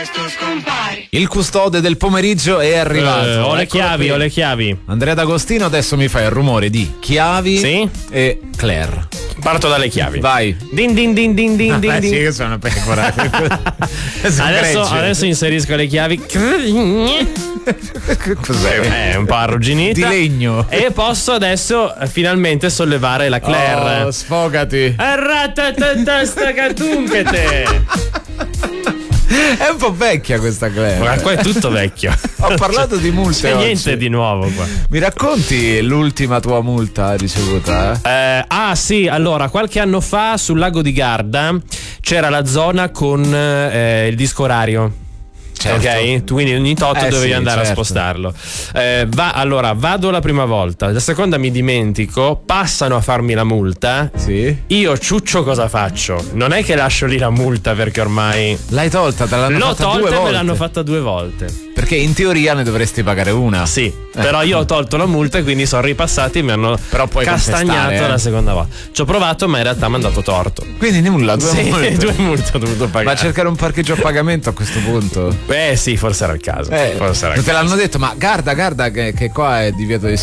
Il custode del pomeriggio è arrivato. Ho le chiavi, ho le chiavi. Andrea D'Agostino, adesso mi fai il rumore di chiavi. Sì? E Claire. Parto dalle chiavi. Vai. Din din din din din din. Sì, che sono pecora. Adesso inserisco le chiavi. Cos'è? È un po' arrugginita. Di legno. E posso adesso finalmente sollevare la Claire. Oh, sfogati. È un po' vecchia questa Claire. Ma qua è tutto vecchio. Ho parlato di multe C'è oggi. niente di nuovo qua. Mi racconti l'ultima tua multa ricevuta? Sì, allora qualche anno fa sul lago di Garda c'era la zona con il disco orario. Certo. Ok, tu quindi ogni tot dovevi andare a spostarlo. Vado la prima volta, la seconda mi dimentico, passano a farmi la multa. Sì. Io ciuccio cosa faccio? Non è che lascio lì la multa perché ormai L'hai tolta, te l'hanno fatta 2 volte. Me l'hanno fatta 2 volte. Perché in teoria ne dovresti pagare una. Sì, però io ho tolto la multa e quindi sono ripassati e mi hanno castagnato la seconda volta. Ci ho provato, ma in realtà mi hanno dato torto. Quindi nulla, 2 multe. 2 multe ho dovuto pagare. Ma cercare un parcheggio a pagamento a questo punto? Sì, forse era il caso. Non te l'hanno detto, ma guarda che qua è divieto di